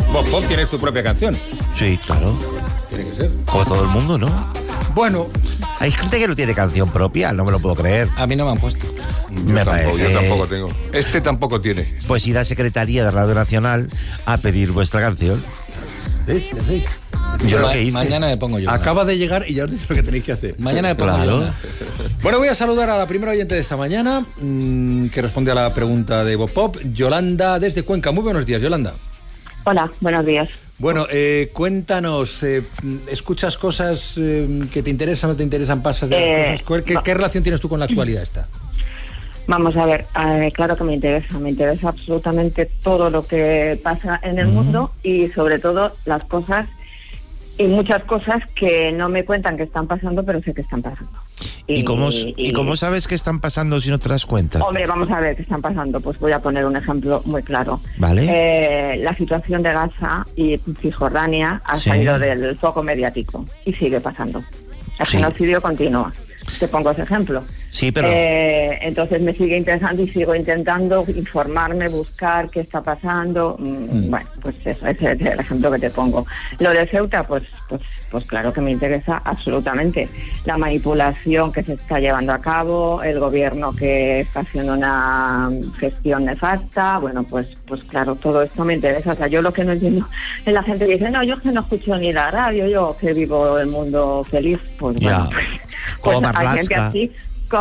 Vos tienes tu propia canción. Sí, claro. Tiene que ser. Como todo el mundo, ¿no? Bueno, Hay gente que no tiene canción propia, no me lo puedo creer. A mí no me han puesto. Me parece. Yo tampoco tengo. Este tampoco tiene. Pues ir a Secretaría de Radio Nacional a pedir vuestra canción. ¿veis? Yo lo que hice. Mañana me pongo yo. Acaba de llegar y ya os dice lo que tenéis que hacer. Mañana me pongo Claro. yo. Bueno, voy a saludar a la primera oyente de esta mañana, que responde a la pregunta de Bob Pop, Yolanda desde Cuenca. Muy buenos días, Yolanda. Hola, buenos días. Bueno, cuéntanos, ¿escuchas cosas que te interesan o no te interesan? ¿Pasas de las cosas? ¿Qué relación tienes tú con la actualidad esta? Vamos a ver, claro que me interesa absolutamente todo lo que pasa en el mundo y sobre todo las cosas y muchas cosas que no me cuentan que están pasando, pero sé que están pasando. ¿Y cómo sabes que están pasando si no te das cuenta? Hombre, vamos a ver qué están pasando. Pues voy a poner un ejemplo muy claro. ¿Vale? La situación de Gaza y Cisjordania ha salido del foco mediático y sigue pasando. El genocidio continúa. Te pongo ese ejemplo. Sí, pero... entonces me sigue interesando y sigo intentando informarme, buscar qué está pasando. Bueno, pues eso, ese es el ejemplo que te pongo. Lo de Ceuta, pues claro que me interesa absolutamente. La manipulación que se está llevando a cabo, el gobierno que está haciendo una gestión nefasta, bueno, pues claro, todo esto me interesa. O sea, yo lo que no entiendo es la gente que dice, no, yo que no escucho ni la radio, yo que vivo el mundo feliz, pues bueno, pues hay gente así.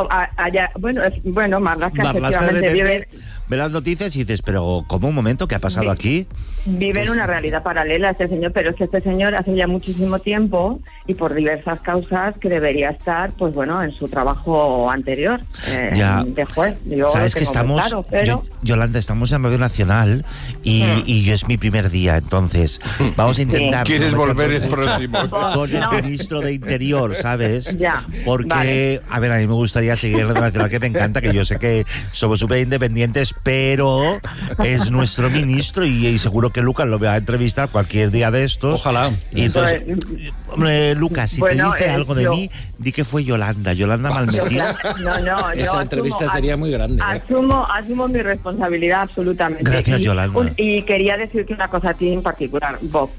Marlaska efectivamente vive... Ve las noticias y dices, pero ¿cómo un momento? ¿Qué ha pasado aquí? Vive en una realidad paralela este señor, pero es que este señor hace ya muchísimo tiempo y por diversas causas que debería estar, pues bueno, en su trabajo anterior de juez. Yo sabes que estamos, claro, pero... Yolanda, estamos en Radio Nacional y yo es mi primer día, entonces vamos a intentar... ¿Quieres volver el próximo? Con el ministro de Interior, ¿sabes? Ya, porque, a ver, a mí me gustaría seguir Radio Nacional, que me encanta, que yo sé que somos súper independientes, pero es nuestro ministro y seguro que Lucas lo va a entrevistar cualquier día de estos. Ojalá. Y entonces, hombre, Lucas, si te dice algo de mí, di que fue Yolanda malmetida. No, esa entrevista sería muy grande. Asumo mi responsabilidad absolutamente. Gracias, Yolanda. Y quería decirte una cosa a ti en particular, Bob.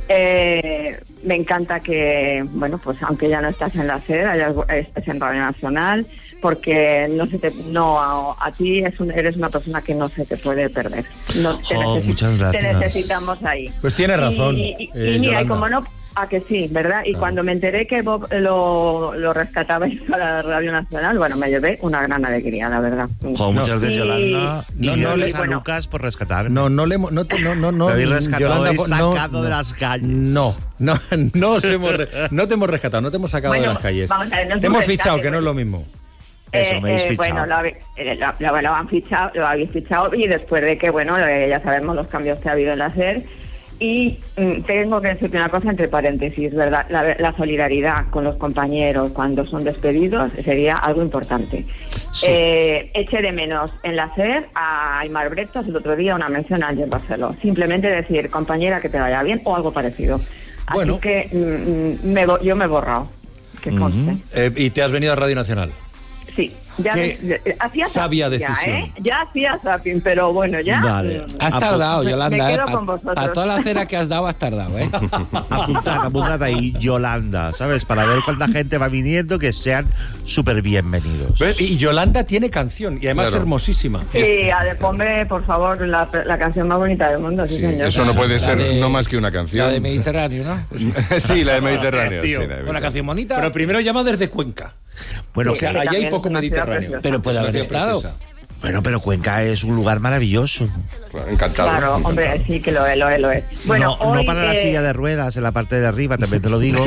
Me encanta que, bueno, pues aunque ya no estás en la SER, estés en Radio Nacional, porque a ti eres una persona que no se te puede perder. Muchas gracias. Te necesitamos ahí. Pues tienes razón. Y mira, y como no... que sí, ¿verdad? Y cuando me enteré que Bob lo rescatabais para Radio Nacional, bueno, me llevé una gran alegría, la verdad. Muchas gracias, Yolanda. No gracias a Lucas por rescatarme. No me habéis rescatado, Yolanda, sacado de las calles. No te hemos rescatado, no te hemos sacado de las calles. Vamos a ver, te hemos fichado, que no es lo mismo. Eso, me habéis fichado. Bueno, lo habéis fichado y después de que, bueno, ya sabemos los cambios que ha habido en la SER. Y tengo que decirte una cosa entre paréntesis, ¿verdad? La solidaridad con los compañeros cuando son despedidos sería algo importante. Sí. Eché de menos en la SER a Aymar Bretos el otro día una mención a Ángel Barceló. Simplemente decir, compañera, que te vaya bien o algo parecido. Bueno. Así que yo me he borrado, que conste. ¿Y te has venido a Radio Nacional? Sí. Hacía sabia zapping decisión. Ya hacía zapping, pero bueno, ya... Vale. Has tardado, Yolanda. Me quedo con vosotros. Para toda la cena que has dado, has tardado, ¿eh? Apuntad ahí, Yolanda, ¿sabes? Para ver cuánta gente va viniendo, que sean súper bienvenidos. Y Yolanda tiene canción, y además es hermosísima. Sí, ponme, por favor, la canción más bonita del mundo, sí señor. Eso no puede ser no más que una canción. La de Mediterráneo, ¿no? Sí, la de Mediterráneo. Tío, una canción bonita. Pero primero llama desde Cuenca. Bueno, O sea, allá hay poco Mediterráneo. Pero puede haber estado. Bueno, pero Cuenca es un lugar maravilloso. Encantado. Claro, hombre, sí que lo es. Bueno, no para la silla de ruedas en la parte de arriba, también te lo digo.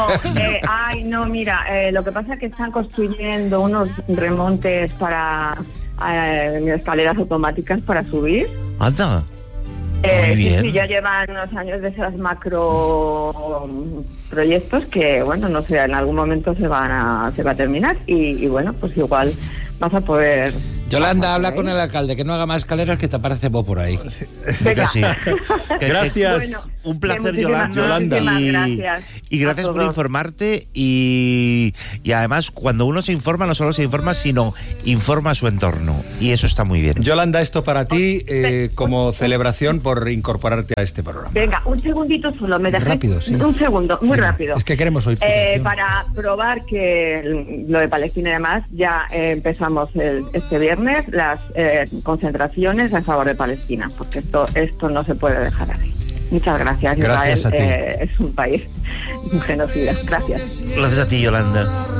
Mira, lo que pasa es que están construyendo unos remontes para escaleras automáticas para subir. Anda. Muy bien. Sí, ya llevan unos años de esos macro proyectos que, bueno, no sé, en algún momento se va a terminar y bueno, pues igual vas a poder... Yolanda, habla con el alcalde, que no haga más escaleras, que te aparece vos por ahí. Venga. Sí. Gracias. Bueno, Un placer, Muchísimas Yolanda. gracias. Y gracias a por todos. informarte. Y además, cuando uno se informa, no solo se informa, sino informa a su entorno. Y eso está muy bien. Yolanda, esto para ti como celebración por incorporarte a este programa. Venga, un segundito solo, me dejáis. Rápido, sí. Un segundo, muy rápido. Es que queremos oír tu canción. Para probar que lo de Palestina y demás, ya empezamos este viernes las concentraciones a favor de Palestina, porque esto no se puede dejar así. Muchas gracias. Gracias Israel a ti. es un país, un genocida. Gracias. Gracias a ti, Yolanda.